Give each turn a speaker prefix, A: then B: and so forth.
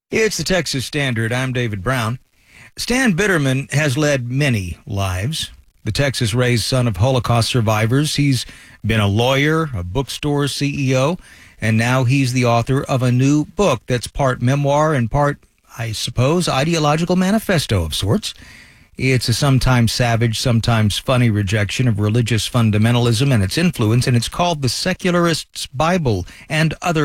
A: It's the Texas Standard. I'm David Brown. Stan Bitterman has led many lives. The Texas-raised son of Holocaust survivors. He's been a lawyer, a bookstore CEO, and now he's the author of a new book that's part memoir and part, I suppose, ideological manifesto of sorts. It's a sometimes savage, sometimes funny rejection of religious fundamentalism and its influence, and it's called The Secularist's Bible and Other